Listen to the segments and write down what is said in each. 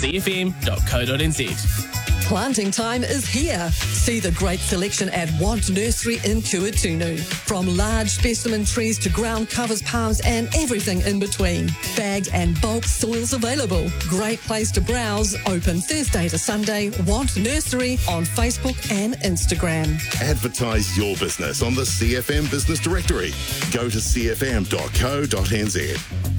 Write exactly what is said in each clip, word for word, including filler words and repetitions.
c f m dot co dot n z. Planting time is here. See the great selection at Want Nursery in Kuatunu. From large specimen trees to ground covers, palms and everything in between. Bagged and bulk soils available. Great place to browse. Open Thursday to Sunday. Want Nursery on Facebook and Instagram. Advertise your business on the C F M Business Directory. Go to c f m dot co dot n z.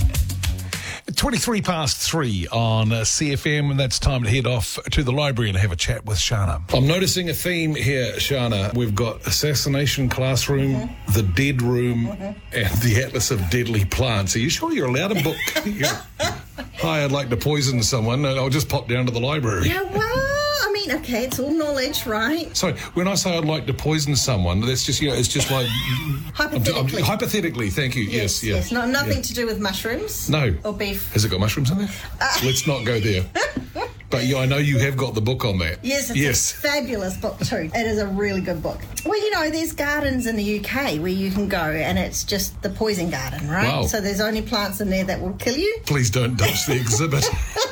twenty-three past three on uh, C F M, and that's time to head off to the library and have a chat with Shana. I'm noticing a theme here, Shana. We've got Assassination Classroom, mm-hmm. The Dead Room, mm-hmm. and the Atlas of Deadly Plants. Are you sure you're allowed a book? Hi, I'd like to poison someone. I'll just pop down to the library. Yeah, well, I mean, okay, it's all knowledge, right? So when I say I'd like to poison someone, that's just, you know, it's just like... Hypothetically. I'm, I'm, hypothetically, thank you. Yes, yes. yes. yes. No, nothing yeah. to do with mushrooms? No. Or beef? Has it got mushrooms in there? Uh. Let's not go there. But yeah, I know you have got the book on that. Yes, it's yes. a fabulous book too. It is a really good book. Well, you know, there's gardens in the U K where you can go and it's just the poison garden, right? Wow. So there's only plants in there that will kill you. Please don't touch the exhibit,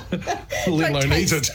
let alone eat it.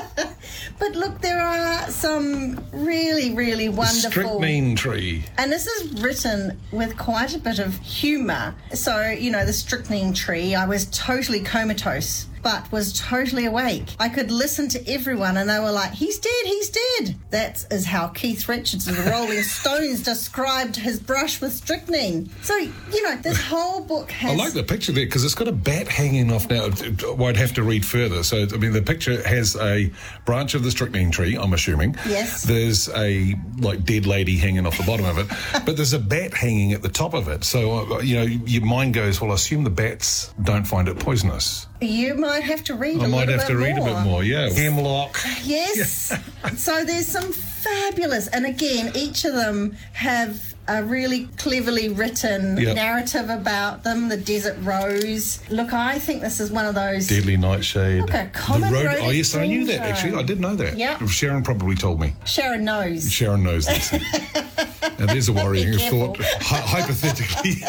But look, there are some really, really wonderful... Strychnine tree. And this is written with quite a bit of humour. So, you know, the strychnine tree, I was totally comatose, but was totally awake. I could listen to everyone and they were like, he's dead, he's dead. That is how Keith Richards of the Rolling Stones described his brush with strychnine. So, you know, this whole book has... I like the picture there because it's got a bat hanging off now. Well, I'd have to read further. So, I mean, the picture has a branch of the strychnine tree, I'm assuming. Yes. There's a, like, dead lady hanging off the bottom of it. But there's a bat hanging at the top of it. So, uh, you know, your mind goes, well, I assume the bats don't find it poisonous. You might have to read I a little might have bit to read more. a bit more, yeah. Hemlock. Yes. So there's some fabulous, and again, each of them have a really cleverly written yep. narrative about them. The Desert Rose. Look, I think this is one of those... Deadly Nightshade. Look, a common the road, road Oh, yes, I knew that, actually. I did know that. Yeah. Sharon probably told me. Sharon knows. Sharon knows this. Now, there's a worrying thought. Hy- hypothetically...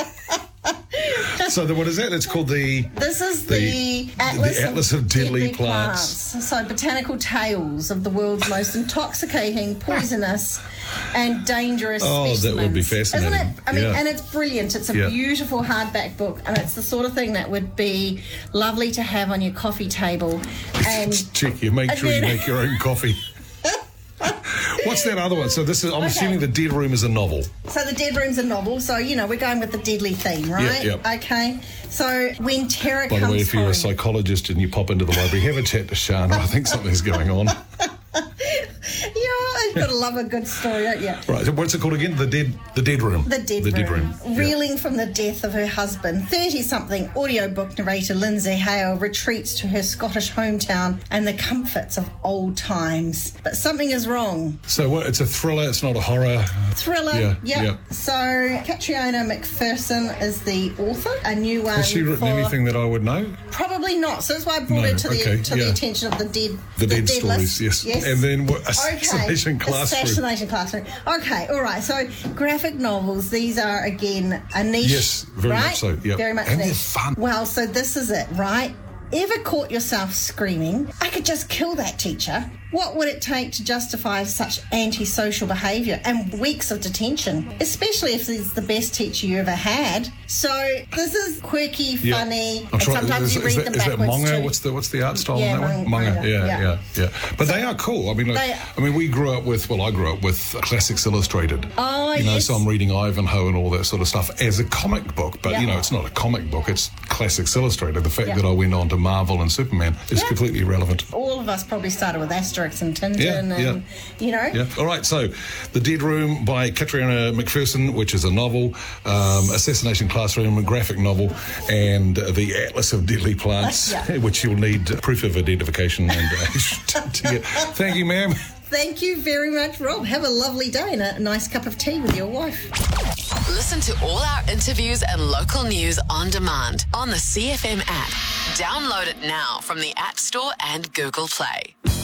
So the, what is that? It's called the... This is the, the, Atlas, the Atlas of, of Deadly, Deadly plants. plants. So botanical tales of the world's most intoxicating, poisonous and dangerous oh, specimens. That would be fascinating. Isn't it? I mean, yeah. and it's brilliant. It's a yeah. beautiful hardback book and it's the sort of thing that would be lovely to have on your coffee table. And check you. Make sure then, you make your own coffee. What's that other one? So this is, I'm okay. assuming The Dead Room is a novel. So The Dead Room's a novel. So, you know, we're going with the deadly theme, right? Yep, yep. Okay. So when terror By comes the way, if you're home, a psychologist and you pop into the library, have a chat to Shana. I think something's going on. Yeah, you've got to love a good story, don't you? Right, so what's it called again? The Dead The Dead Room. The Dead the Room. Dead Room. Reeling yeah. from the death of her husband, thirty-something audiobook narrator Lindsay Hale retreats to her Scottish hometown and the comforts of old times. But something is wrong. So what? It's a thriller, it's not a horror? Thriller, yeah. yep. yeah. So Catriona McPherson is the author, a new one. Has she written for... anything that I would know? Probably not. So that's why I brought no, it to, the, okay, to yeah. the attention of the dead The, the dead, dead stories, list. yes. yes. And then what? Assassination okay. Classroom. Assassination Classroom. Okay, all right. So graphic novels, these are, again, a niche. Yes, very right? much so. Yep. Very much and niche. they're fun. Well, so this is it, right? Ever caught yourself screaming, I could just kill that teacher? What would it take to justify such antisocial behaviour and weeks of detention, especially if it's the best teacher you ever had? So this is quirky, funny, yep. and trying, sometimes is, you is read that, them is backwards that manga? too. What's the what's the art style yeah, on that manga, one? Manga, manga, yeah, yeah, yeah, yeah. But so, they are cool. I mean, like, they, I mean, we grew up with. Well, I grew up with Classics Illustrated. Oh, you know, yes. so I'm reading Ivanhoe and all that sort of stuff as a comic book. But yep. you know, it's not a comic book. It's Classics Illustrated. The fact yep. that I went on to Marvel and Superman is yep. completely irrelevant. All of us probably started with Asterix and Tintin, yeah, and yeah. you know. Yeah. All right. So, The Dead Room by Catriona McPherson, which is a novel, um, Assassination Classroom, a graphic novel, and uh, the Atlas of Deadly Plants, yeah. which you'll need proof of identification and age to, to get. Thank you, ma'am. Thank you very much, Rob. Have a lovely day and a nice cup of tea with your wife. Listen to all our interviews and local news on demand on the C F M app. Download it now from the App Store and Google Play.